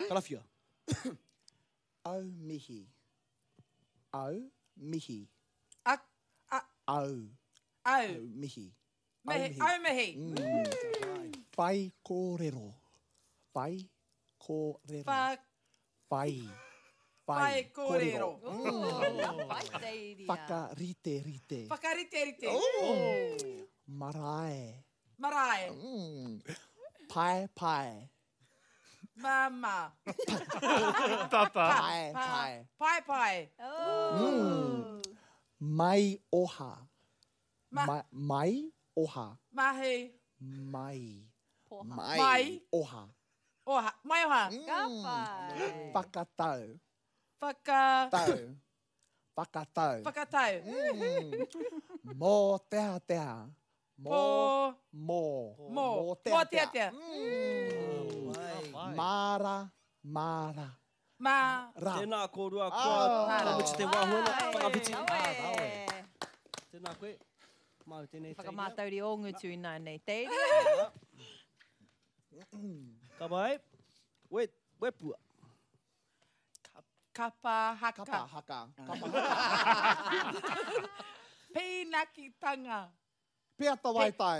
Kalawhia. Au mihi. Au mihi. Au. Au mihi. Au mihi. Whai kōrero. Whai kōrero. Whai. Whai kōrero. Whakarite. Whakarite. Marae. Marae. Pai. Mama. Tata. Pai. Mai oha. Mai oha. Mahi. Mai oha. Oha. Mai oha. Whakatau. Whakatau. Mō teha. Mō teha. Mara. Tēnā kōrua kua kamuti te wāhuna. Whakawhiti. Tēnā koe. Mau tēnei teia. Whakamātauri o ngutu nā nei teiri. Ka pai. We pua. Kapa haka. Pēnaki tanga. Pea tawai tai.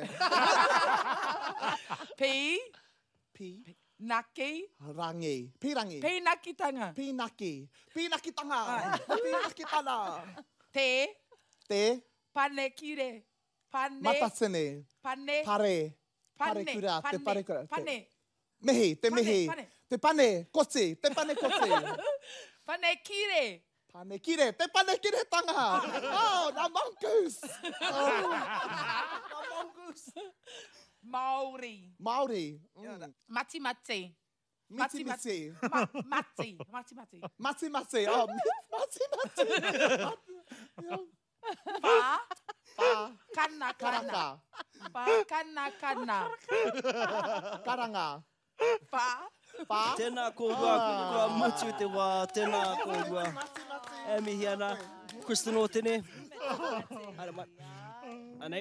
Naki. Rangi. Pirangi. Pēnaki tanga. Pinaki tanga. Te. Pane kire. Matasene. Pane. Pare kura. Te pare kura. Pane. Mehi. Te mehi. Te pane. Kotsi. Te pane kotsi. Pane kire. Pane kire. Te pane kire tanga. Oh, na mongoose. Maori. Mati. Mati. Oh, Pa. Kana. Karanga. Pa. Tēnā kōrua kua mutu te wā. Tēnā kōrua. E mihi ana. Kristen o tēne. Anei.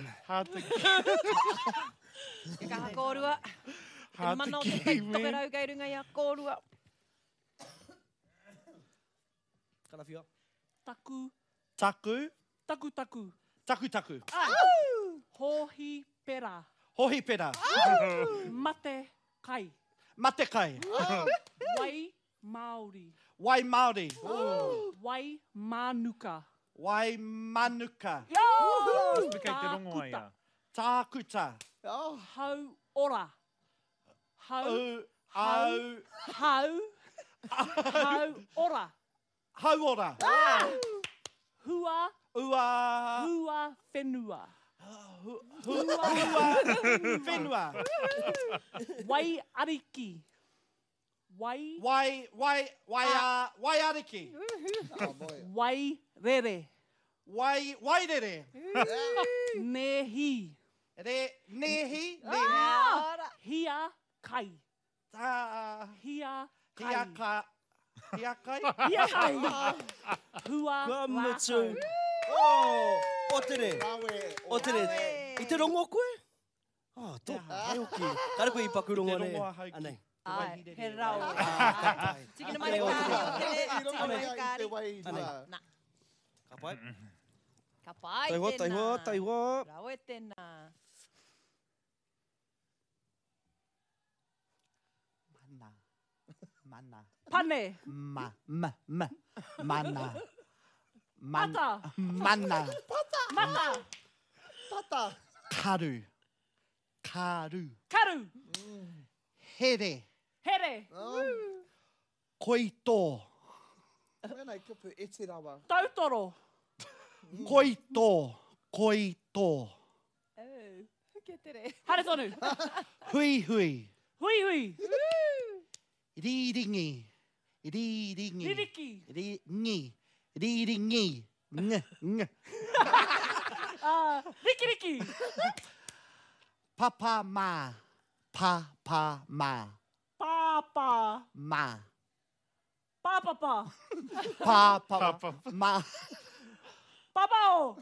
Te kaha kōrua. Te mana o te tokerau kei runga ia kōrua. Kalawhia. Taku. Hohi pera. Mate kai. Wai Māori. Wai Māori. Wai Manuka. Kei te rongo ai a. Tākuta. Hau ora. Hau ora. Hua whenua. Whenua. Wai ariki. Wai ariki. Wai rere. Wai rere. Nehi. Nehi. Hia kai. Hia kai. Hua Kua mutu. rākau. O tere. I te rongo koe? Tō. Hei oki. Kare koe I paku rongo ne. Anei. Ai, he rau. Tikina mai Anei o kāri. Ka pai. Ka pai Taihoa. Rau e tēnā. Mana. Pane. Mana. Pata. Mana. Pata. Karu. Here. Koito. Mēnei kupu e te rawa. Tautoro. Koito. Oh, ke tere. Hare tonu. Hui. Riringi. Ririki. Riringi. Riki. Papa ma. Papa. Ma. Papa. Ma. Papao.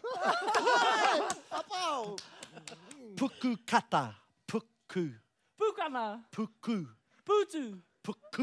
Puku kata. Puku. Pukana. Puku. Putu. Puku.